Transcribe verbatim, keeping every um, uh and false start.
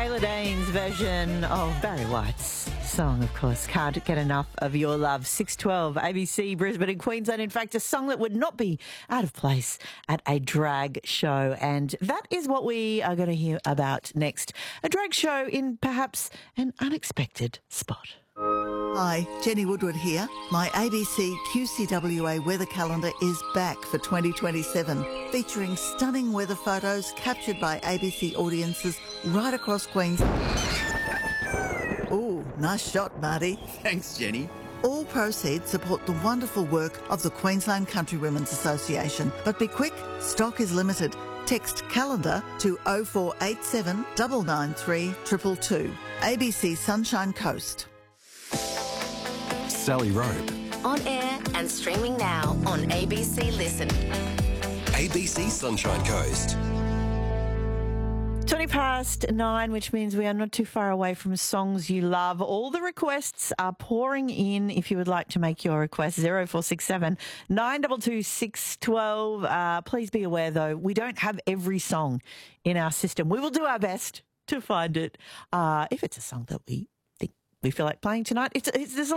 Taylor Dane's version of Barry White's song, of course, Can't Get Enough of Your Love. six twelve, A B C, Brisbane and Queensland. In fact, a song that would not be out of place at a drag show. And that is what we are going to hear about next. A drag show in perhaps an unexpected spot. Hi, Jenny Woodward here. My A B C Q C W A weather calendar is back for twenty twenty-seven, featuring stunning weather photos captured by A B C audiences right across Queensland. Ooh, nice shot, Marty. Thanks, Jenny. All proceeds support the wonderful work of the Queensland Country Women's Association. But be quick, stock is limited. Text calendar to oh four eight seven, nine nine three, two two two. A B C Sunshine Coast. Sally Rope. On air and streaming now on A B C Listen. A B C Sunshine Coast. twenty past nine, which means we are not too far away from songs you love. All the requests are pouring in. If you would like to make your request, zero four six seven, nine two two, six one two. Uh, please be aware, though, we don't have every song in our system. We will do our best to find it. Uh, if it's a song that we think we feel like playing tonight, it's, it's there's a